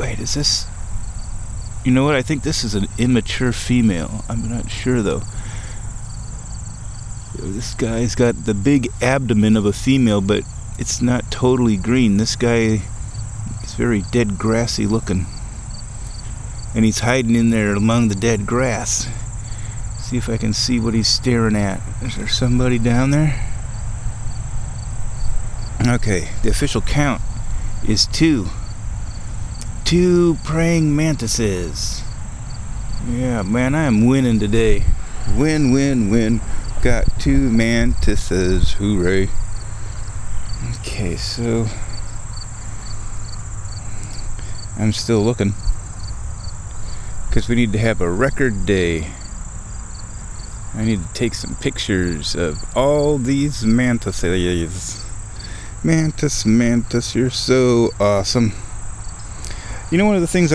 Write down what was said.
Wait, is this... You know what? I think this is an immature female. I'm not sure, though. This guy's got the big abdomen of a female, but it's not totally green. This guy is very dead grassy looking. And he's hiding in there among the dead grass. See if I can see what he's staring at. Is there somebody down there? Okay, the official count is 2. 2 praying mantises. Yeah, man, I am winning today. Win, win, win. Got 2 mantises. Hooray. Okay, so I'm still looking, because we need to have a record day. I need to take some pictures of all these mantises. Mantis, you're so awesome. You know, one of the things